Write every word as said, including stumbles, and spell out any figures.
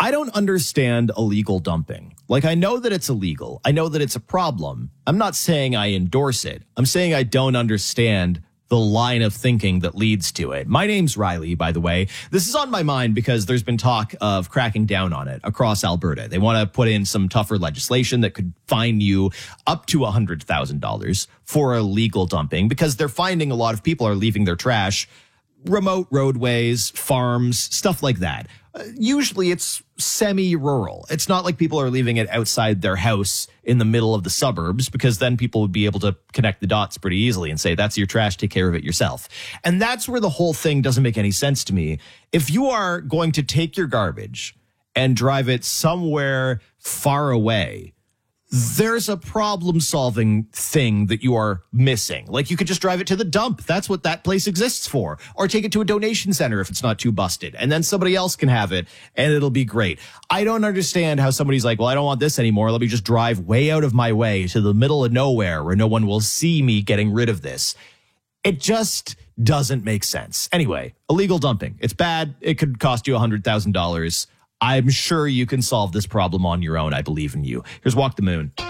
I don't understand illegal dumping. Like, I know that it's illegal. I know that it's a problem. I'm not saying I endorse it. I'm saying I don't understand the line of thinking that leads to it. My name's Riley, by the way. This is on my mind because there's been talk of cracking down on it across Alberta. They want to put in some tougher legislation that could fine you up to one hundred thousand dollars for illegal dumping, because they're finding a lot of people are leaving their trash remote roadways, farms, stuff like that. Uh, usually it's semi-rural. It's not like people are leaving it outside their house in the middle of the suburbs, because then people would be able to connect the dots pretty easily and say, that's your trash, take care of it yourself. And that's where the whole thing doesn't make any sense to me. If you are going to take your garbage and drive it somewhere far away, there's a problem-solving thing that you are missing. Like, you could just drive it to the dump. That's what that place exists for. Or take it to a donation center if it's not too busted. And then somebody else can have it, and it'll be great. I don't understand how somebody's like, well, I don't want this anymore. Let me just drive way out of my way to the middle of nowhere where no one will see me getting rid of this. It just doesn't make sense. Anyway, illegal dumping. It's bad. It could cost you one hundred thousand dollars. I'm sure you can solve this problem on your own. I believe in you. Here's Walk the Moon.